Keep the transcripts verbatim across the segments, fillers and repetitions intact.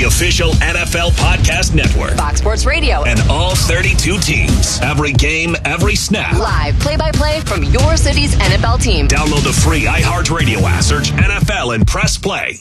official N F L podcast network. Fox Sports Radio. And all thirty-two teams. Every game, every snap. Live play-by-play from your city's N F L team. Download the free iHeartRadio app. Search N F L and press play.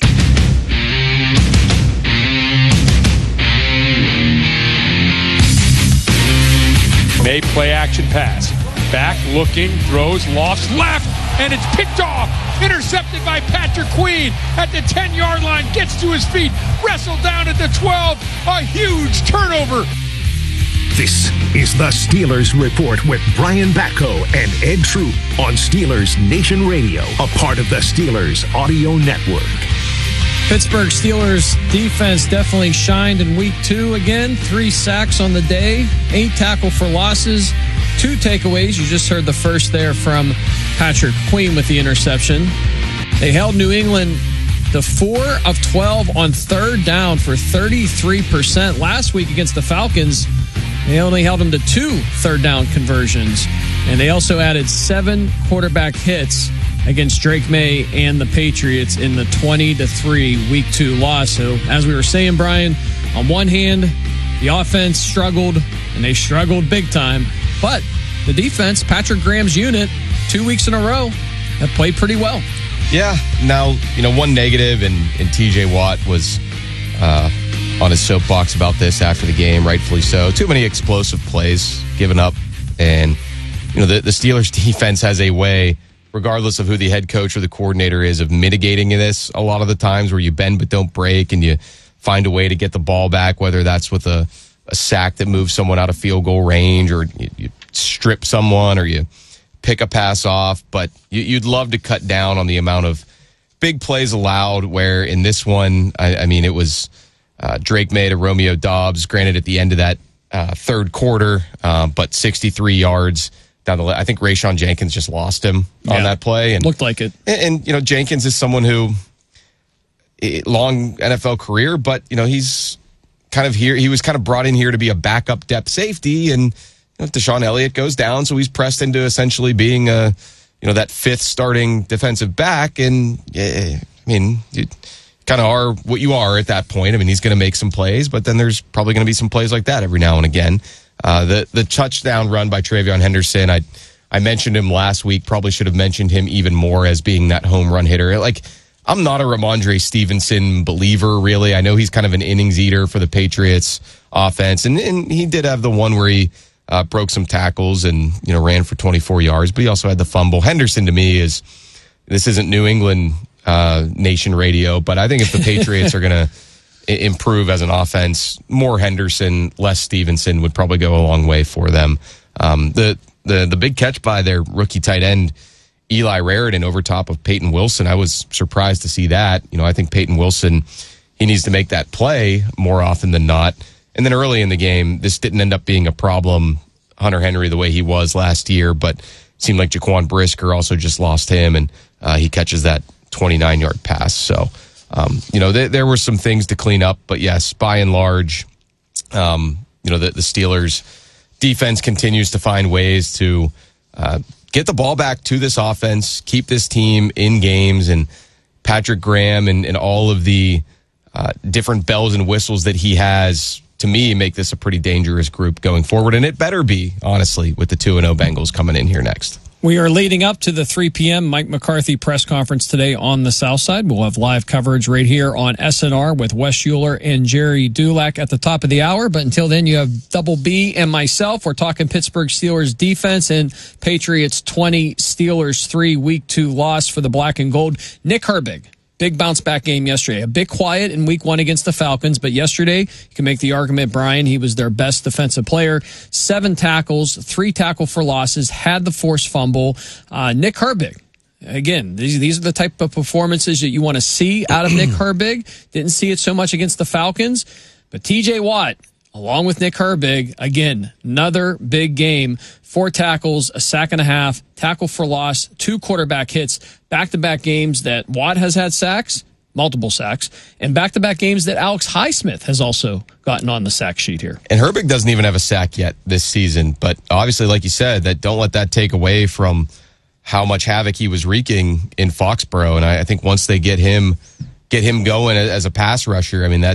Made play action pass. Back looking, throws, lofts left, and it's picked off. Intercepted by Patrick Queen at the ten-yard line. Gets to his feet. Wrestled down at the twelve. A huge turnover. This is the Steelers Report with Brian Batko and Ed Troop on Steelers Nation Radio, a part of the Steelers Audio Network. Pittsburgh Steelers defense definitely shined in week two again. Three sacks on the day, eight tackle for losses, two takeaways. You just heard the first there from Patrick Queen with the interception. They held New England to four of twelve on third down for thirty-three percent. Last week against the Falcons, they only held them to two third down conversions. And they also added seven quarterback hits against Drake May and the Patriots in the twenty to three week two loss. So as we were saying, Brian, on one hand, the offense struggled, and they struggled big time. But the defense, Patrick Graham's unit, two weeks in a row, have played pretty well. Yeah. Now, you know, one negative, and, and T J Watt was uh, on his soapbox about this after the game, rightfully so. Too many explosive plays given up. And, you know, the, the Steelers defense has a way, regardless of who the head coach or the coordinator is, of mitigating this a lot of the times, where you bend but don't break and you find a way to get the ball back, whether that's with a, a sack that moves someone out of field goal range, or you, you strip someone, or you pick a pass off. But you, you'd love to cut down on the amount of big plays allowed, where in this one, I, I mean, it was uh, Drake May to Romeo Doubs, granted at the end of that uh, third quarter, uh, but sixty-three yards. Down the, I think Rayshon Jenkins just lost him on yeah, that play, and looked like it. And, and you know, Jenkins is someone who long N F L career, but you know, he's kind of here. He was kind of brought in here to be a backup depth safety, and you know, Deshaun Elliott goes down, so he's pressed into essentially being a you know that fifth starting defensive back. And yeah, I mean, you kind of are what you are at that point. I mean, he's going to make some plays, but then there's probably going to be some plays like that every now and again. Uh, the the touchdown run by TreVeyon Henderson, I I mentioned him last week. Probably should have mentioned him even more as being that home run hitter. Like, I'm not a Ramondre Stevenson believer, really. I know he's kind of an innings eater for the Patriots offense, and, and he did have the one where he uh, broke some tackles and you know ran for twenty-four yards, but he also had the fumble. Henderson, to me, is this isn't New England uh, Nation Radio, but I think if the Patriots are going to improve as an offense, more Henderson, less Stevenson would probably go a long way for them. Um, the the the big catch by their rookie tight end Eli Raritan over top of Peyton Wilson, I was surprised to see that. You know, I think Peyton Wilson, he needs to make that play more often than not. And then early in the game, this didn't end up being a problem. Hunter Henry the way he was last year, but it seemed like Jaquan Brisker also just lost him, and uh, he catches that twenty-nine yard pass. So. Um, you know, th- there were some things to clean up, but yes, by and large, um, you know, the, the Steelers defense continues to find ways to uh, get the ball back to this offense, keep this team in games, and Patrick Graham and, and all of the uh, different bells and whistles that he has, to me, make this a pretty dangerous group going forward. And it better be, honestly, with the two and oh Bengals coming in here next. We are leading up to the three p.m. Mike McCarthy press conference today on the South Side. We'll have live coverage right here on S N R with Wes Euler and Jerry Dulac at the top of the hour. But until then, you have Double B and myself. We're talking Pittsburgh Steelers defense and Patriots twenty, Steelers three, week two loss for the black and gold. Nick Herbig. Big bounce back game yesterday. A bit quiet in week one against the Falcons, but yesterday, you can make the argument, Brian, he was their best defensive player. Seven tackles, three tackle for losses, had the forced fumble. Uh, Nick Herbig, again, these, these are the type of performances that you want to see out of Nick Herbig. Didn't see it so much against the Falcons, but T J Watt, along with Nick Herbig, again, another big game. Four tackles, a sack and a half, tackle for loss, two quarterback hits, back-to-back games that Watt has had sacks, multiple sacks, and back-to-back games that Alex Highsmith has also gotten on the sack sheet here. And Herbig doesn't even have a sack yet this season, but obviously, like you said, that don't let that take away from how much havoc he was wreaking in Foxborough. And I, I think once they get him get him going as a pass rusher, I mean, that